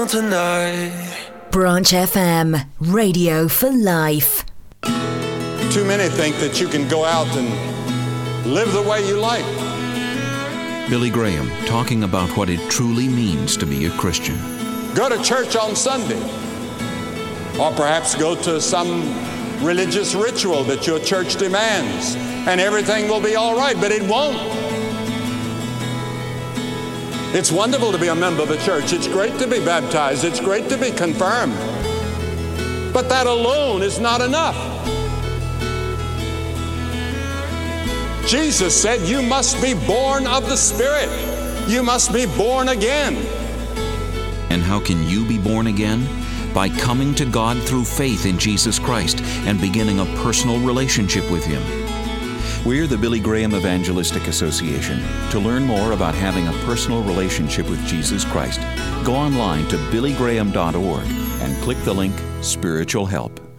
Tonight. Branch FM, radio for life. Too many think that you can go out and live the way you like. Billy Graham talking about what it truly means to be a Christian. Go to church on Sunday, or perhaps go to some religious ritual that your church demands, and everything will be all right, but it won't. It's wonderful to be a member of the church. It's great to be baptized. It's great to be confirmed. But that alone is not enough. Jesus said, you must be born of the Spirit. You must be born again. And how can you be born again? By coming to God through faith in Jesus Christ and beginning a personal relationship with Him. We're the Billy Graham Evangelistic Association. To learn more about having a personal relationship with Jesus Christ, go online to billygraham.org and click the link Spiritual Help.